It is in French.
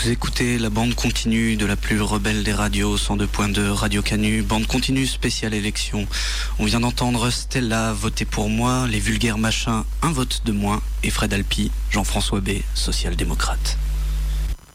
Vous écoutez la bande continue de la plus rebelle des radios, 102.2 Radio Canu, bande continue spéciale élection. On vient d'entendre Stella, Votez pour moi, Les Vulgaires Machins, Un vote de moins, et Fred Alpi, Jean-François B, social-démocrate.